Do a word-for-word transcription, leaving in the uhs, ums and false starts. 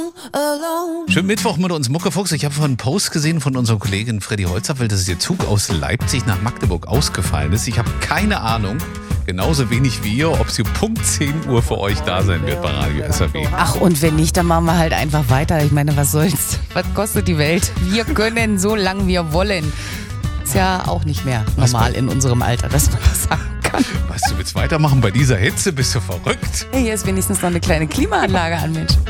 Schönen Mittwoch mit uns, Muckefuchs. Ich habe vorhin einen Post gesehen von unserer Kollegin Freddy Holzapfel, dass der Zug aus Leipzig nach Magdeburg ausgefallen ist. Ich habe keine Ahnung, genauso wenig wie ihr, ob sie Punkt zehn Uhr für euch da sein wird bei Radio S R W. Ach, und wenn nicht, dann machen wir halt einfach weiter. Ich meine, was soll's? Was kostet die Welt? Wir können so lange wir wollen. Ist ja auch nicht mehr normal in unserem Alter, dass man das sagen kann. Was, du willst weitermachen bei dieser Hitze? Bist du verrückt? Hier ist wenigstens noch eine kleine Klimaanlage an, Mensch.